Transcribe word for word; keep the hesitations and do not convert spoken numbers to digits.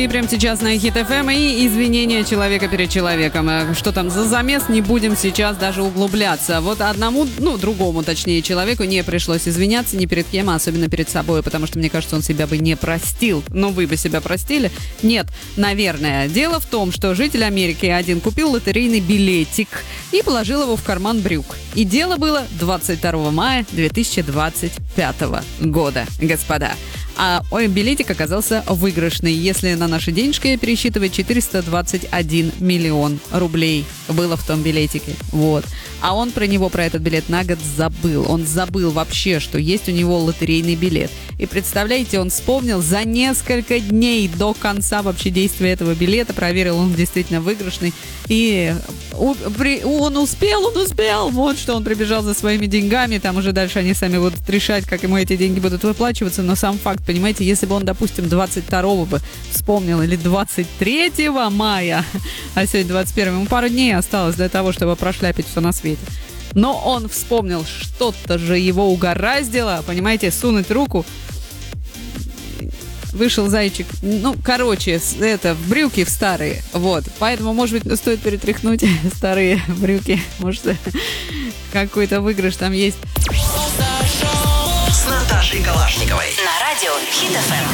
И прямо сейчас на Хит эф эм и извинения человека перед человеком. Что там за замес, не будем сейчас даже углубляться. Вот одному, ну, другому, точнее, человеку не пришлось извиняться ни перед кем, а особенно перед собой, потому что, мне кажется, он себя бы не простил. Но вы бы себя простили? Нет, наверное. Дело в том, что житель Америки один купил лотерейный билетик и положил его в карман брюк. И дело было двадцать второго мая две тысячи двадцать пятого года, господа. А ой, билетик оказался выигрышный. Если на наши денежки пересчитывать, четыреста двадцать один миллион рублей было в том билетике. Вот. А он про него, про этот билет на год забыл. Он забыл вообще, что есть у него лотерейный билет. И представляете, он вспомнил за несколько дней до конца вообще действия этого билета. Проверил, он действительно выигрышный. И он успел, он успел. Вот что он прибежал за своими деньгами. Там уже дальше они сами будут решать, как ему эти деньги будут выплачиваться. Но сам факт, понимаете, если бы он, допустим, двадцать второго бы вспомнил или двадцать третьего мая, а сегодня двадцать первого, ему пару дней осталось для того, чтобы прошляпить все на свете. Но он вспомнил, что-то же его угораздило, понимаете, сунуть руку. Вышел зайчик, ну, короче, это, в брюки в старые, вот. Поэтому, может быть, стоит перетряхнуть старые брюки. Может, какой-то выигрыш там есть. С Наташей Калашниковой на радио Хит эф эм.